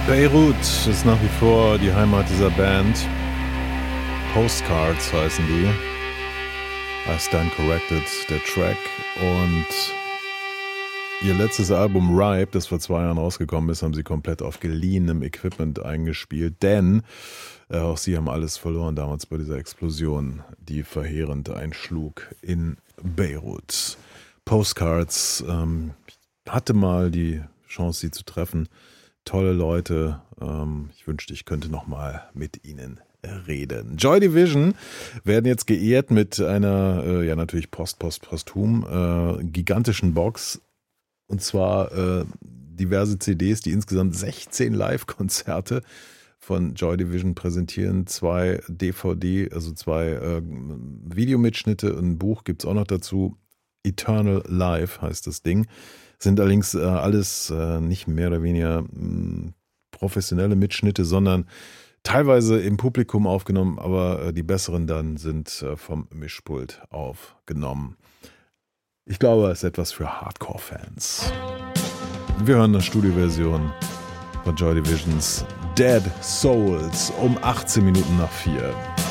Beirut ist nach wie vor die Heimat dieser Band. Postcards heißen die. I Stand Corrected, der Track. Und ihr letztes Album Ripe, das vor 2 Jahren rausgekommen ist, haben sie komplett auf geliehenem Equipment eingespielt. Denn auch sie haben alles verloren damals bei dieser Explosion, die verheerend einschlug in Beirut. Postcards, hatte mal die Chance, sie zu treffen. Tolle Leute. Ich wünschte, ich könnte noch mal mit ihnen reden. Joy Division werden jetzt geehrt mit einer, ja natürlich posthum, gigantischen Box. Und zwar diverse CDs, die insgesamt 16 Live-Konzerte von Joy Division präsentieren. 2 DVD, also 2 Videomitschnitte. Ein Buch gibt es auch noch dazu. Eternal Life heißt das Ding. Sind allerdings alles nicht mehr oder weniger professionelle Mitschnitte, sondern teilweise im Publikum aufgenommen, aber die besseren dann sind vom Mischpult aufgenommen. Ich glaube, es ist etwas für Hardcore-Fans. Wir hören eine Studioversion von Joy Divisions Dead Souls um 18 Minuten nach 4.